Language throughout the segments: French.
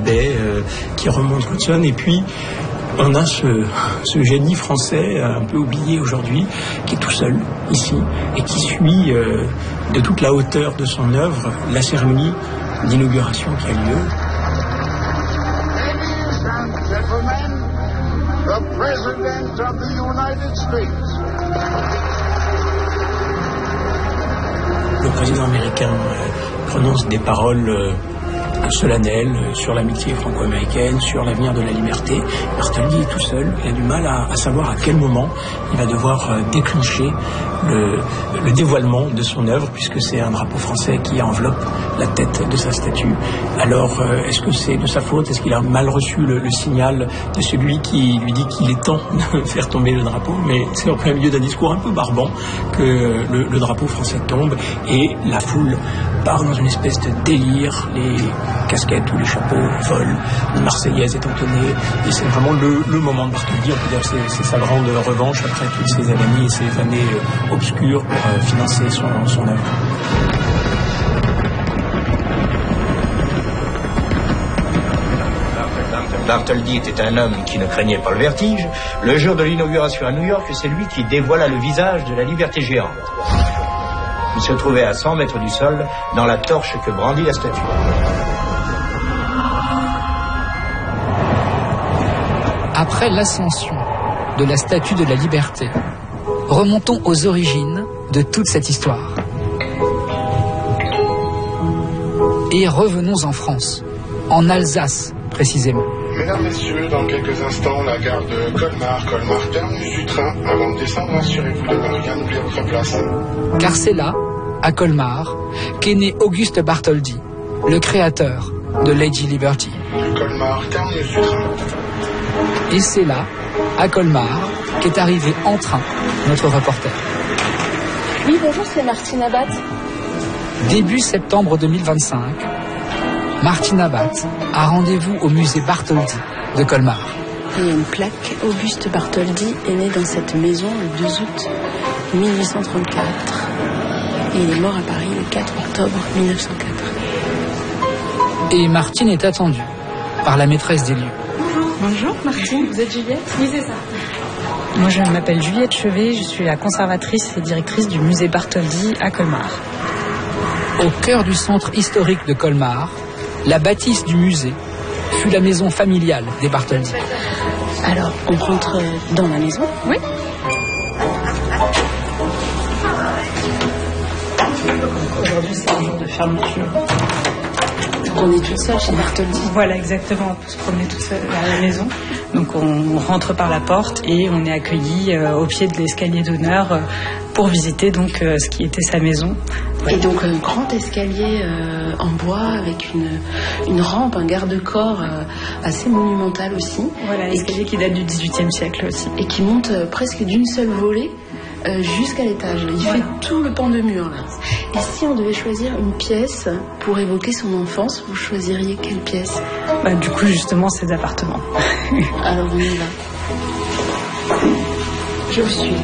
baie qui remonte l'Hudson. Et puis, on a ce génie français un peu oublié aujourd'hui, qui est tout seul ici et qui suit de toute la hauteur de son œuvre la cérémonie d'inauguration qui a lieu. The President of the United States. Le président américain prononce des paroles solennelles sur l'amitié franco-américaine, sur l'avenir de la liberté. Bartholdi est tout seul, il a du mal à savoir à quel moment il va devoir déclencher le dévoilement de son œuvre, puisque c'est un drapeau français qui enveloppe la tête de sa statue. Alors, est-ce que c'est de sa faute? Est-ce qu'il a mal reçu le signal de celui qui lui dit qu'il est temps de faire tomber le drapeau? Mais c'est en plein milieu d'un discours un peu barbant que le drapeau français tombe et la foule part dans une espèce de délire. Les casquettes ou les chapeaux volent, une Marseillaise est entonnée, et c'est vraiment le moment de Bartholdi. On peut dire que c'est sa grande revanche après toutes ces années et ces années obscures pour financer son œuvre. Bartholdi était un homme qui ne craignait pas le vertige. Le jour de l'inauguration à New York, c'est lui qui dévoila le visage de la liberté géante. Il se trouvait à 100 mètres du sol, dans la torche que brandit la statue. Après l'ascension de la Statue de la Liberté, remontons aux origines de toute cette histoire. Et revenons en France, en Alsace précisément. Mesdames, Messieurs, dans quelques instants, la gare de Colmar, terminus du train. Avant de descendre, assurez-vous de ne rien oublier à votre place. Car c'est là, à Colmar, qu'est né Auguste Bartholdi, le créateur de Lady Liberty. De Colmar, terminus du train. Et c'est là, à Colmar, qu'est arrivé en train notre reporter. Oui, bonjour, c'est Martine Abat. Début septembre 2025, Martine Abat a rendez-vous au musée Bartholdi de Colmar. Il y a une plaque. Auguste Bartholdi est né dans cette maison le 2 août 1834. Et il est mort à Paris le 4 octobre 1904. Et Martine est attendue par la maîtresse des lieux. Bonjour Martine, vous êtes Juliette? Oui, c'est ça. Moi, je m'appelle Juliette Chevet, je suis la conservatrice et directrice du musée Bartholdi à Colmar. Au cœur du centre historique de Colmar, la bâtisse du musée fut la maison familiale des Bartholdi. Alors, on rentre dans la maison? Oui. Aujourd'hui, c'est un jour de fermeture. On est toute seule chez Bartholdi. Voilà, exactement. On peut se promener toute seule à la maison. Donc, on rentre par la porte et on est accueilli au pied de l'escalier d'honneur pour visiter donc ce qui était sa maison. Et donc, un grand escalier en bois avec une rampe, un garde-corps assez monumental aussi. Voilà, l'escalier qui date du XVIIIe siècle aussi. Et qui monte presque d'une seule volée jusqu'à l'étage. Il fait tout le pan de mur, là. Et si on devait choisir une pièce pour évoquer son enfance, vous choisiriez quelle pièce? Du coup, justement, ses appartements. Alors, on y va. Je vous suis.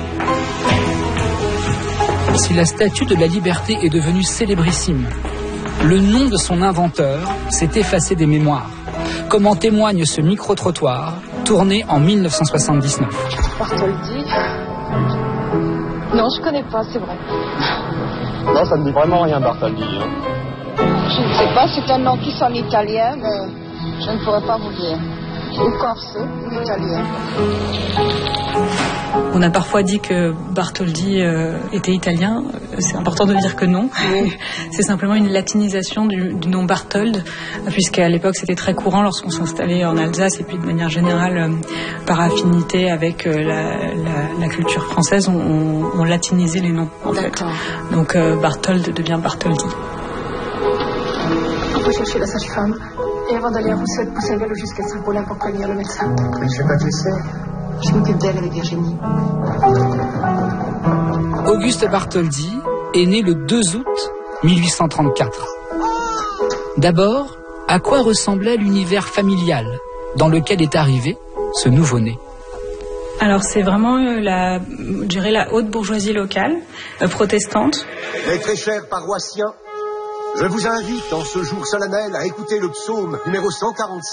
Si la Statue de la Liberté est devenue célébrissime, le nom de son inventeur s'est effacé des mémoires, comme en témoigne ce micro-trottoir tourné en 1979. Bartholdi? Non, je connais pas, c'est vrai. Non, ça ne dit vraiment rien, Bartholdi. Hein. Je ne sais pas, c'est un nom qui sonne italien, mais je ne pourrais pas vous dire. Ou corse, ou italien. On a parfois dit que Bartholdi était italien. C'est important de dire que non. Oui. C'est simplement une latinisation du nom Barthold, puisqu'à l'époque c'était très courant lorsqu'on s'installait en Alsace et puis de manière générale par affinité avec la culture française, on latinisait les noms en fait. Donc Barthold devient Bartholdi. On peut chercher la sage-femme et avant d'aller à Roussette, poussez un vélo jusqu'à Saint-Paulin pour prévenir le médecin. Je ne sais pas qui c'est. Je m'occupe d'elle avec Virginie. Auguste Bartholdi est né le 2 août 1834. D'abord, à quoi ressemblait l'univers familial dans lequel est arrivé ce nouveau-né? Alors c'est vraiment la haute bourgeoisie locale, protestante. Mes très chers paroissiens, je vous invite en ce jour solennel à écouter le psaume numéro 145.